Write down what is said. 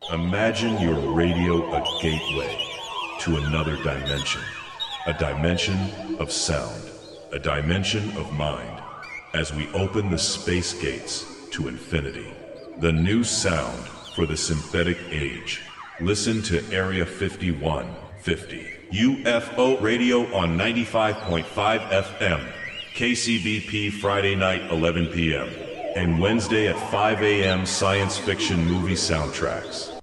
Imagine your radio a gateway to another dimension. A dimension of sound. A dimension of mind. As we open the space gates to infinity. The new sound for the synthetic age. Listen to Area 5150. UFO radio on 95.5 FM. KCBP Friday night 11 p.m. and Wednesday at 5 a.m. science fiction movie soundtracks.